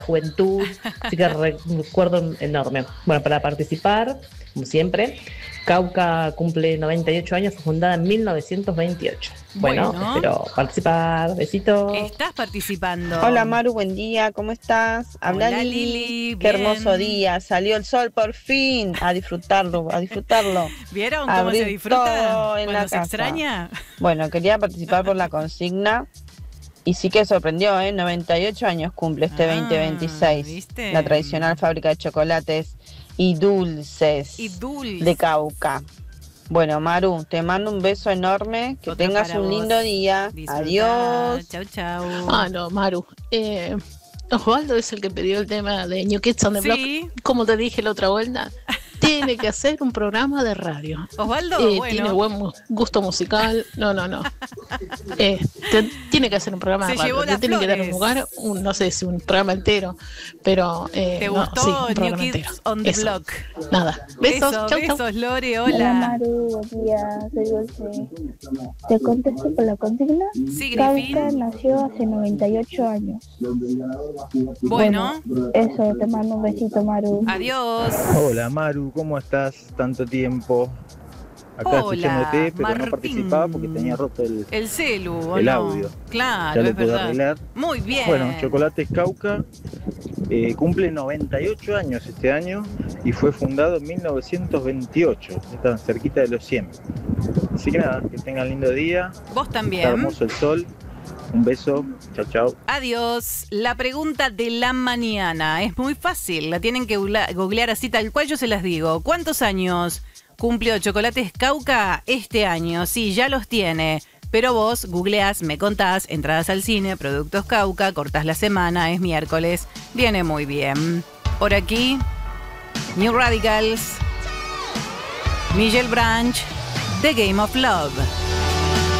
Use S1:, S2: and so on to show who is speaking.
S1: juventud, así que recuerdo enorme. Bueno, para participar, como siempre, Cauca cumple 98 años, fue fundada en 1928. Bueno, espero participar. Besitos.
S2: Estás participando.
S3: Hola Maru, buen día, ¿cómo estás? Habla
S2: Hola,
S3: Lili.
S2: Lili,
S3: Qué
S2: bien.
S3: hermoso día, salió el sol por fin, a disfrutarlo, a disfrutarlo.
S2: ¿Vieron cómo
S3: Abrir
S2: se disfruta
S3: todo en
S2: cuando
S3: la
S2: se
S3: casa.
S2: extraña?
S3: Bueno, quería participar por la consigna y sí que sorprendió, 98 años cumple este 2026.
S2: ¿viste?
S3: La tradicional fábrica de chocolates y dulces de Cauca. Bueno, Maru, te mando un beso enorme, que
S2: Otro
S3: tengas
S2: para
S3: un
S2: vos.
S3: lindo día.
S2: Disfrutá.
S3: Adiós.
S2: Chau, chau.
S4: Ah, no, Maru. Osvaldo es el que pidió el tema de New Kids on the
S2: Sí.
S4: Block. Como te dije la otra vuelta, tiene que hacer un programa de radio.
S2: Osvaldo, bueno.
S4: Tiene buen gusto musical. No. Tiene que hacer un programa
S2: Se
S4: de radio.
S2: llevó
S4: Le
S2: las
S4: tiene que dar un
S2: flores.
S4: lugar, no sé si un programa entero, pero.
S2: ¿Te
S4: no,
S2: gustó
S4: sí, un
S2: New
S4: programa
S2: Kids
S4: entero.
S2: on the
S4: Eso.
S2: Block?
S4: Nada. Besos.
S2: Eso,
S4: Chau, chau.
S2: besos, Lore,
S5: Hola
S2: hola.
S5: Maru, buen día, soy Dulce. ¿Te contesto por la consigna?
S2: Sí,
S5: Cauca
S2: Griffin.
S5: nació hace 98 años.
S2: Bueno,
S5: Eso, te mando un besito, Maru.
S2: adiós.
S6: Hola Maru, ¿cómo estás? Tanto tiempo. Acá
S2: Hola,
S6: escuchándote, pero
S2: Martín.
S6: no participaba porque tenía roto el
S2: celu, ¿o
S6: el
S2: no?
S6: audio.
S2: Claro,
S6: Ya lo
S2: es
S6: pude
S2: verdad.
S6: arreglar.
S2: Muy bien.
S6: Bueno, Chocolates Cauca cumple 98 años este año y fue fundado en 1928. Están cerquita de los 100. Así que nada, que tengan lindo día.
S2: Vos
S6: Está
S2: también.
S6: hermoso el sol. Un beso. Chao, chao.
S2: Adiós. La pregunta de la mañana es muy fácil. La tienen que googlear así tal cual yo se las digo. ¿Cuántos años cumplió Chocolates Cauca este año? Sí, ya los tiene. Pero vos googleás, me contás, entradas al cine, productos Cauca, cortás la semana, es miércoles. Viene muy bien. Por aquí, New Radicals, Michelle Branch, The Game of Love.